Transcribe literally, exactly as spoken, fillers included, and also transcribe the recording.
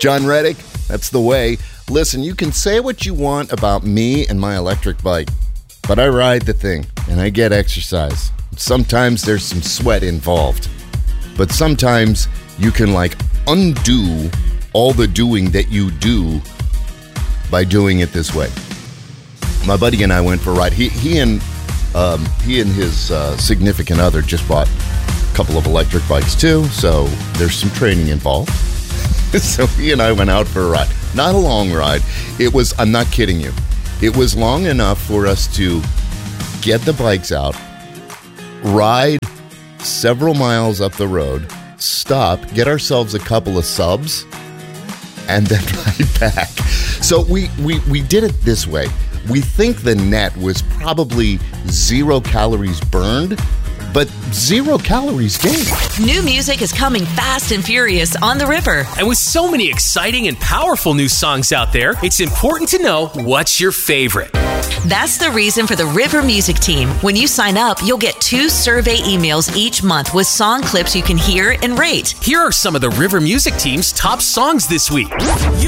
John Reddick, that's the way. Listen, you can say what you want about me and my electric bike, but I ride the thing and I get exercise. Sometimes there's some sweat involved, but sometimes you can like undo all the doing that you do by doing it this way. My buddy and I went for a ride. He he and um, he and his uh, significant other just bought a couple of electric bikes too, so there's some training involved. So he and I went out for a ride. Not a long ride. It was, I'm not kidding you, it was long enough for us to get the bikes out, ride several miles up the road, stop, get ourselves a couple of subs, and then ride back. So we, we, we did it this way. We think the net was probably zero calories burned, but zero calories gained. New music is coming fast and furious on the River. And with so many exciting and powerful new songs out there, it's important to know what's your favorite. That's the reason for the River Music Team. When you sign up, you'll get two survey emails each month with song clips you can hear and rate. Here are some of the River Music Team's top songs this week.